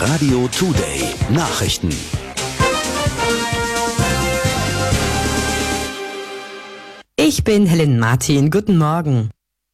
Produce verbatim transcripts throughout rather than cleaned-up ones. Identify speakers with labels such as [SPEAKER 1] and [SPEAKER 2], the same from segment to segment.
[SPEAKER 1] Radio Today Nachrichten.
[SPEAKER 2] Ich bin Helen Martin. Guten Morgen.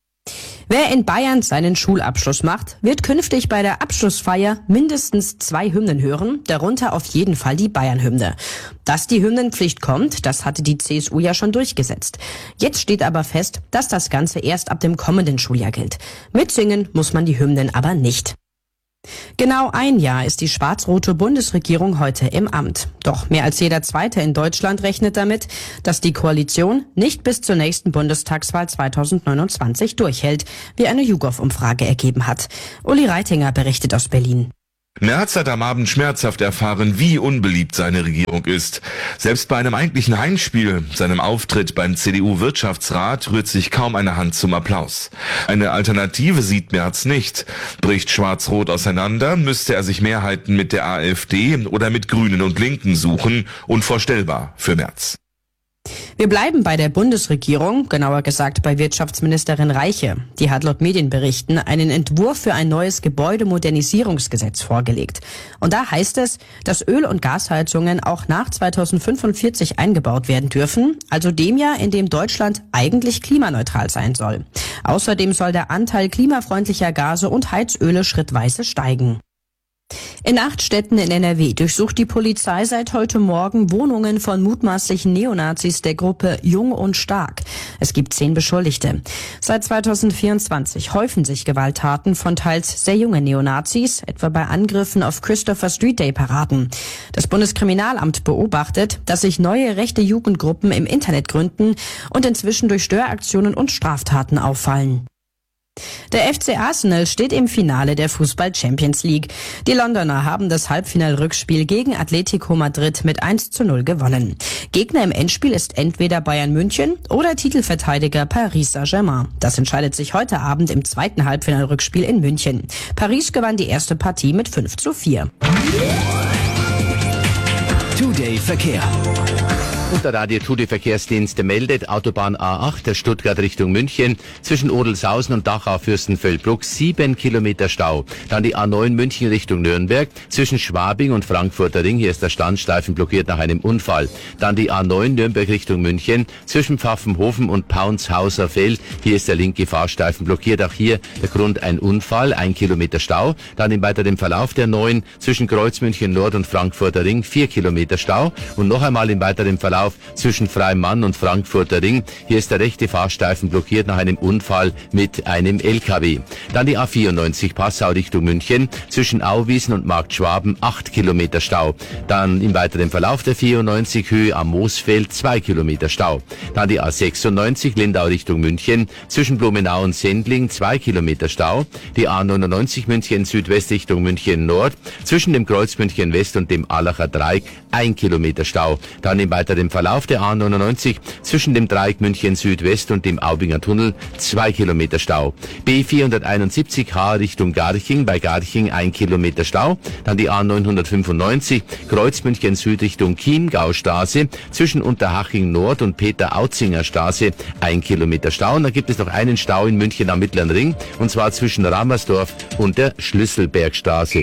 [SPEAKER 2] Wer in Bayern seinen Schulabschluss macht, wird künftig bei der Abschlussfeier mindestens zwei Hymnen hören, darunter auf jeden Fall die Bayern-Hymne. Dass die Hymnenpflicht kommt, das hatte die C S U ja schon durchgesetzt. Jetzt steht aber fest, dass das Ganze erst ab dem kommenden Schuljahr gilt. Mitsingen muss man die Hymnen aber nicht. Genau ein Jahr ist die schwarz-rote Bundesregierung heute im Amt. Doch mehr als jeder Zweite in Deutschland rechnet damit, dass die Koalition nicht bis zur nächsten Bundestagswahl zweitausendneunundzwanzig durchhält, wie eine YouGov-Umfrage ergeben hat. Uli Reitinger berichtet aus Berlin.
[SPEAKER 3] Merz hat am Abend schmerzhaft erfahren, wie unbeliebt seine Regierung ist. Selbst bei einem eigentlichen Heimspiel, seinem Auftritt beim C D U-Wirtschaftsrat, rührt sich kaum eine Hand zum Applaus. Eine Alternative sieht Merz nicht. Bricht Schwarz-Rot auseinander, müsste er sich Mehrheiten mit der AfD oder mit Grünen und Linken suchen. Unvorstellbar für Merz.
[SPEAKER 2] Wir bleiben bei der Bundesregierung, genauer gesagt bei Wirtschaftsministerin Reiche. Die hat laut Medienberichten einen Entwurf für ein neues Gebäudemodernisierungsgesetz vorgelegt. Und da heißt es, dass Öl- und Gasheizungen auch nach zweitausendfünfundvierzig eingebaut werden dürfen, also dem Jahr, in dem Deutschland eigentlich klimaneutral sein soll. Außerdem soll der Anteil klimafreundlicher Gase und Heizöle schrittweise steigen. In acht Städten in N R W durchsucht die Polizei seit heute Morgen Wohnungen von mutmaßlichen Neonazis der Gruppe Jung und Stark. Es gibt zehn Beschuldigte. Seit zweitausendvierundzwanzig häufen sich Gewalttaten von teils sehr jungen Neonazis, etwa bei Angriffen auf Christopher Street Day Paraden. Das Bundeskriminalamt beobachtet, dass sich neue rechte Jugendgruppen im Internet gründen und inzwischen durch Störaktionen und Straftaten auffallen. Der F C Arsenal steht im Finale der Fußball-Champions League. Die Londoner haben das Halbfinal-Rückspiel gegen Atletico Madrid mit eins zu null gewonnen. Gegner im Endspiel ist entweder Bayern München oder Titelverteidiger Paris Saint-Germain. Das entscheidet sich heute Abend im zweiten Halbfinal-Rückspiel in München. Paris gewann die erste Partie mit fünf zu vier.
[SPEAKER 1] Today Verkehr.
[SPEAKER 4] Und der Radio Today Verkehrsdienst meldet, Autobahn A acht, der Stuttgart Richtung München, zwischen Odelshausen und Dachau-Fürstenfeldbruck, sieben Kilometer Stau. Dann die A neun München Richtung Nürnberg, zwischen Schwabing und Frankfurter Ring, hier ist der Standstreifen blockiert nach einem Unfall. Dann die A neun Nürnberg Richtung München, zwischen Pfaffenhofen und Paunshauser Feld, hier ist der linke Fahrstreifen blockiert, auch hier der Grund ein Unfall, ein Kilometer Stau. Dann im weiteren Verlauf der neun, zwischen Kreuzmünchen Nord und Frankfurter Ring, vier Kilometer Stau. Und noch einmal im weiteren Verlauf zwischen Freimann und Frankfurter Ring. Hier ist der rechte Fahrstreifen blockiert nach einem Unfall mit einem L K W. Dann die A vierundneunzig Passau Richtung München, zwischen Auwiesen und Markt Schwaben, acht Kilometer Stau. Dann im weiteren Verlauf der vierundneunzig Höhe am Moosfeld, zwei Kilometer Stau. Dann die A sechsundneunzig Lindau Richtung München, zwischen Blumenau und Sendling, zwei Kilometer Stau. Die A neunundneunzig München Südwest Richtung München Nord, zwischen dem Kreuz München West und dem Allacher Dreieck, ein Kilometer Stau. Dann im weiteren Verlauf der A neunundneunzig zwischen dem Dreieck München Südwest und dem Aubinger Tunnel, zwei Kilometer Stau. B vierhunderteinundsiebzig H Richtung Garching, bei Garching ein Kilometer Stau. Dann die A neunhundertfünfundneunzig Kreuz München Süd Richtung Chiemgaustraße, zwischen Unterhaching Nord und Peter-Autzinger Straße, ein Kilometer Stau. Und da gibt es noch einen Stau in München am Mittleren Ring, und zwar zwischen Rammersdorf und der Schlüsselbergstraße.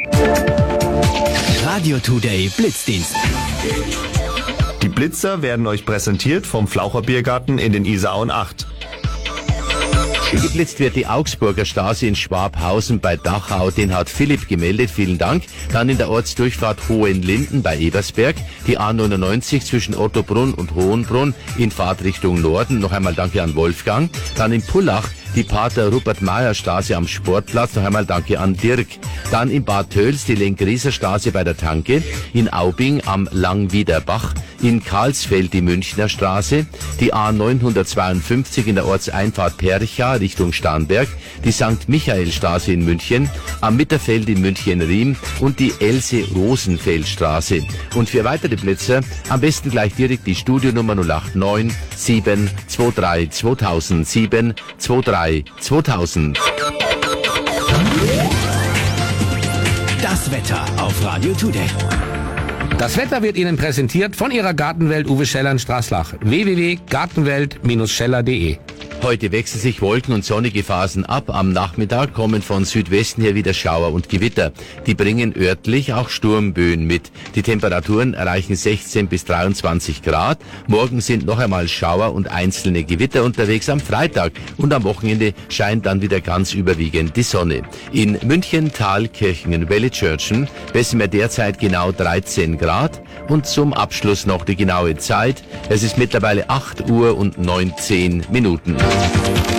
[SPEAKER 1] Radio Today Blitzdienst.
[SPEAKER 5] Die Blitzer werden euch präsentiert vom Flaucher Biergarten in den Isarauen acht.
[SPEAKER 4] Geblitzt wird die Augsburger Straße in Schwabhausen bei Dachau, den hat Philipp gemeldet, vielen Dank. Dann in der Ortsdurchfahrt Hohenlinden bei Ebersberg, die A neunundneunzig zwischen Ottobrunn und Hohenbrunn in Fahrtrichtung Norden, noch einmal danke an Wolfgang. Dann in Pullach die Pater Rupert-Meyer-Straße am Sportplatz, noch einmal danke an Dirk. Dann in Bad Tölz die Lenkrieser Straße bei der Tanke, in Aubing am Langwiederbach, in Karlsfeld die Münchner Straße, die A neunhundertzweiundfünfzig in der Ortseinfahrt Percha Richtung Starnberg, die Sankt Michael Straße in München, am Mitterfeld in München-Riem und die Else-Rosenfeld-Straße. Und für weitere Blitzer am besten gleich direkt die Studionummer null acht neun sieben zwei drei zweitausend sieben zwei drei zweitausend.
[SPEAKER 1] Das Wetter auf Radio Today.
[SPEAKER 6] Das Wetter wird Ihnen präsentiert von Ihrer Gartenwelt Uwe Scheller in Straßlach. w w w punkt gartenwelt Bindestrich scheller punkt de
[SPEAKER 4] Heute wechseln sich Wolken- und sonnige Phasen ab. Am Nachmittag kommen von Südwesten her wieder Schauer und Gewitter. Die bringen örtlich auch Sturmböen mit. Die Temperaturen erreichen sechzehn bis dreiundzwanzig Grad. Morgen sind noch einmal Schauer und einzelne Gewitter unterwegs am Freitag. Und am Wochenende scheint dann wieder ganz überwiegend die Sonne. In München, Thalkirchen und Wellitzschörtchen messen wir derzeit genau dreizehn Grad. Und zum Abschluss noch die genaue Zeit. Es ist mittlerweile acht Uhr und neunzehn Minuten.